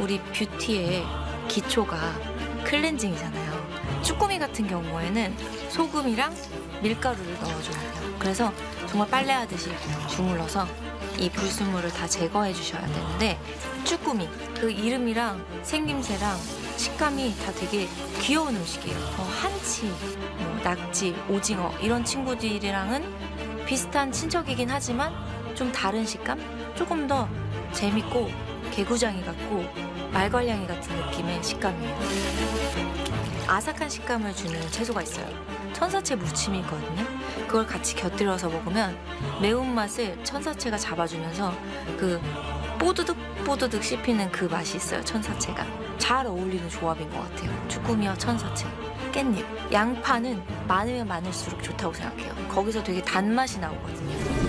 우리 뷰티의 기초가 클렌징이잖아요. 쭈꾸미 같은 경우에는 소금이랑 밀가루를 넣어줘야 돼요. 그래서 정말 빨래하듯이 주물러서 이 불순물을 다 제거해 주셔야 되는데, 쭈꾸미 그 이름이랑 생김새랑 식감이 다 되게 귀여운 음식이에요. 한치, 낙지, 오징어 이런 친구들이랑은 비슷한 친척이긴 하지만 좀 다른 식감? 조금 더 재밌고 개구장이 같고 말괄량이 같은 느낌의 식감이에요. 아삭한 식감을 주는 채소가 있어요. 천사채 무침이 있거든요. 그걸 같이 곁들여서 먹으면 매운맛을 천사채가 잡아주면서 그 뽀드득 뽀드득 씹히는 그 맛이 있어요. 천사채가 잘 어울리는 조합인 것 같아요. 쭈꾸미와 천사채, 깻잎, 양파는 많으면 많을수록 좋다고 생각해요. 거기서 되게 단맛이 나오거든요.